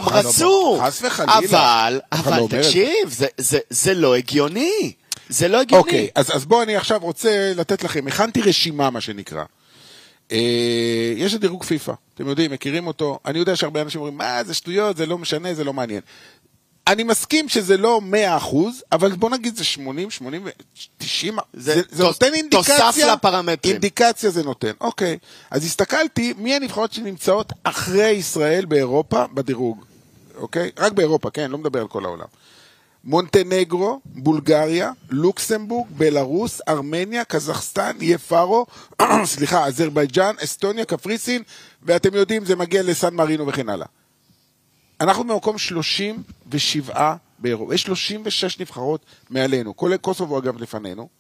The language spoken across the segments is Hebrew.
הם רצו. חס וחלילה. אבל תקשיב, זה לא הגיוני. זה לא הגיוני. אוקיי, אז בואו אני עכשיו רוצה לתת לכם, הכנתי רשימה מה שנקרא. יש את דירוג פיפה, אתם יודעים, מכירים אותו, אני יודע שהרבה אנשים אומרים, מה זה שטויות, זה לא משנה, זה לא מעניין. אני מסכים שזה לא 100%, אבל בוא נגיד זה 80, 80, 90, זה נותן אינדיקציה. תוסף לפרמטרים. אינדיקציה זה נותן, אוקיי. אז הסתכלתי, מי הנבחרות שנמצאות אחרי ישראל באירופה בדירוג, אוקיי? רק באירופה, כן, לא מדבר על כל העולם. מונטנגרו, בולגריה, לוקסמבורג, בלרוס, ארמניה, קזחסטן, יפרו, סליחה, אזרבייג'אן, אסטוניה, קפריסין, ואתם יודעים, זה מגיע לסן מרינו וכן הלאה. אנחנו במקום 37 באירופה, יש 36 נבחרות מעלינו, כולל קוסובו אגב לפנינו.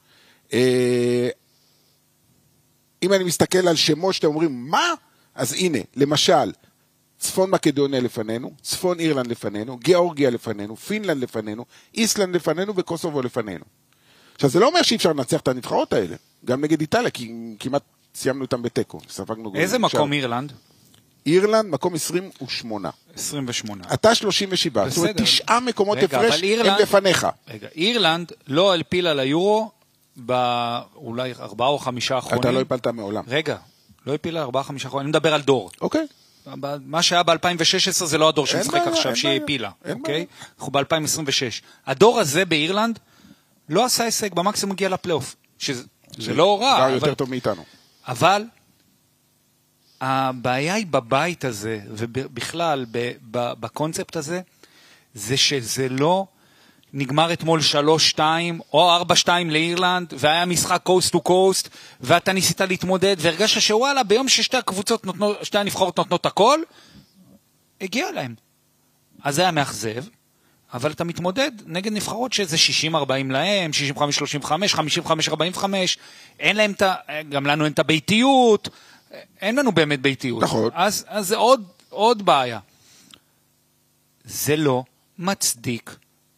אם אני מסתכל על שמות שאתם אומרים, מה? אז הנה, למשל, צפון מקדוניה לפנינו, צפון אירלנד לפנינו, גיאורגיה לפנינו, פינלנד לפנינו, איסלנד לפנינו וקוסובו לפנינו. עכשיו, זה לא אומר שאי אפשר לנצח את הנבחרות האלה, גם נגד איטליה, כי כמעט סיימנו אותם בטקו. איזה מקום אירלנד? אירלנד, מקום 28. 28. אתה 37. זאת אומרת, 9 מקומות הפרש הם לפניך. רגע, אירלנד לא הלפילה ליורו באולי 4 או 5 האחרונים. אתה לא הפלת מעולם. רגע, לא הפילה 4 או 5 האחרונים. אני מדבר על דור. אוקיי. מה שהיה ב-2016 זה לא הדור שמשחק עכשיו, שהיא הפילה. אוקיי? אנחנו ב-2026. הדור הזה באירלנד לא עשה הישג, במקסימום הגיע לפלייאוף. שזה לא רע. כבר יותר טוב מאיתנו. אבל הבעיה היא בבית הזה, ובכלל בקונספט הזה, זה שזה לא נגמר אתמול 3-2 או 4-2 לאירלנד, והיה משחק קוסט טו קוסט, ואתה ניסית להתמודד, והרגשת שוואלה, ביום ששתי הקבוצות נותנות, שתי הנבחרות נותנות הכל, הגיע להם. אז זה היה מאכזב, אבל אתה מתמודד נגד נבחרות שזה 60-40 להם, 65-35, 55-45, אין להם גם לנו אין את הביתיות, אין לנו באמת ביתיות. נכון. אז זה עוד בעיה. זה לא מצדיק.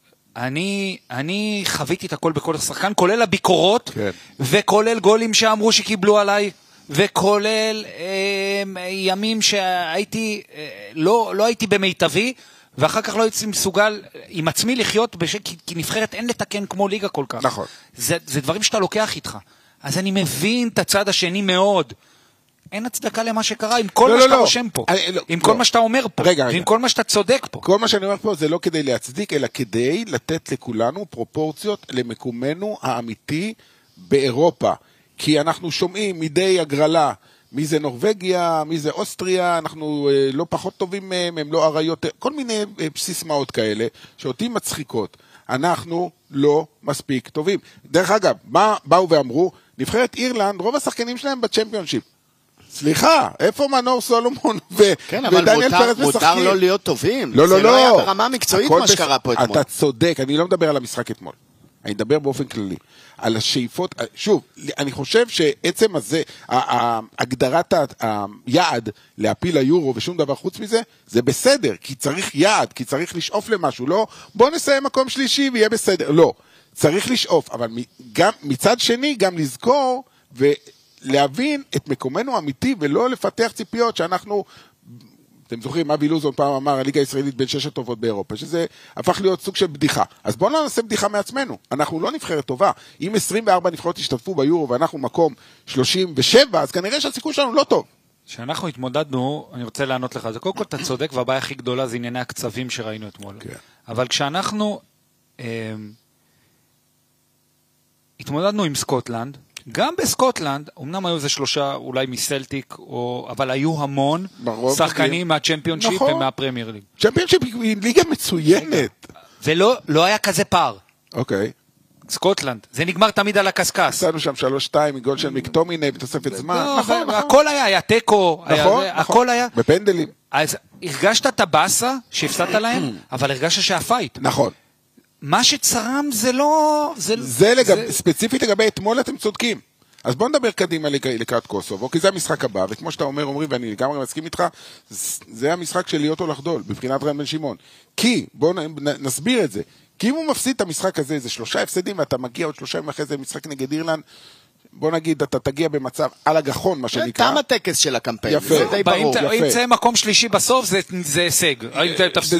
אני חוויתי את הכל בכל השחקן, כולל הביקורות, כן. וכולל גולים שאמרו שקיבלו עליי, וכולל ימים שהייתי, לא הייתי במיטבי, ואחר כך לא הייתי מסוגל עם עצמי לחיות, כי נבחרת אין לתקן כמו ליגה כל כך. נכון. זה דברים שאתה לוקח איתך. אז אני מבין את הצד השני מאוד. אין הצדקה למה שקרה, עם כל מה שאתה רושם פה, עם כל מה שאתה אומר פה, ועם כל מה שאתה צודק פה. כל מה שאני אומר פה זה לא כדי להצדיק, אלא כדי לתת לכולנו פרופורציות למקומנו האמיתי באירופה. כי אנחנו שומעים מדי הגרלה, מי זה נורווגיה, מי זה אוסטריה, אנחנו לא פחות טובים מהם, הם לא עריות, כל מיני סיסמאות כאלה, שאותי מצחיקות. אנחנו לא מספיק טובים. דרך אגב, מה באו ואמרו? נבחרת אירלנד, רוב השחקנים שלהם בצ'מפיונשיפ. סליחה, איפה מנור סולומון כן, אבל מותר לא להיות טובים. לא, זה לא היה ברמה מקצועית מה שקרה פה אתמול. אתה צודק, אני לא מדבר על המשחק אתמול. אני מדבר באופן כללי. על השאיפות, שוב, אני חושב שעצם הזה, הגדרת היעד להפיל ליורו ושום דבר חוץ מזה, זה בסדר, כי צריך יעד, כי צריך לשאוף למשהו. לא, בוא נסיים מקום שלישי ויהיה בסדר. לא, צריך לשאוף, אבל גם מצד שני, גם לזכור להבין את מקומנו האמיתי, ולא לפתח ציפיות שאנחנו, אתם זוכרים, אבי לוזון פעם אמר, הליגה הישראלית בין 6 הטובות באירופה, שזה הפך להיות סוג של בדיחה. אז בואו לא נעשה בדיחה מעצמנו. אנחנו לא נבחרת טובה. אם 24 נבחרות השתתפו ביורו, ואנחנו מקום 37, אז כנראה שהסיכוי שלנו לא טוב. כשאנחנו התמודדנו, אני רוצה לענות לך, זה קודם כל אתה צודק, והבעיה הכי גדולה זה ענייני הקצבים שראינו אתמול. כן. אבל כשאנחנו התמודדנו עם סקוטלנד, גם בסקוטלנד, אמנם היו זה 3 אולי מסלטיק, אבל היו המון שחקנים מהצ'מפיונשיפ ומהפרמייר ליג. צ'מפיונשיפ היא ליגה מצוינת. ולא היה כזה פער. אוקיי. סקוטלנד, זה נגמר תמיד על הקסקס. עשינו שם 3-2 מגול של מקטומיני בתוספת זמן. נכון, הכל היה טקו, הכל היה. בפנדלים. אז הרגשת את הבאסה שהפסדת להם, אבל הרגשת שהפייט. נכון. מה שצרם זה לא... זה ספציפית לגבי אתמול אתם צודקים. אז בואו נדבר קדימה לקראת קוסובו, כי זה המשחק הבא, וכמו שאתה אומר, ואני לגמרי מסכים איתך, זה המשחק של להיות או לחדול, בבחינת רן בן שמעון. כי, בואו נסביר את זה, כי אם הוא מפסיד את המשחק הזה, זה 3 הפסדים, ואתה מגיע עוד 3 ימים אחרי זה למשחק נגד אירלנד, בוא נגיד, אתה תגיע במצב על הגחון, מה שנקרא. תם הטקס של הקמפיין. יפה. אם זה מקום שלישי בסוף, זה הישג.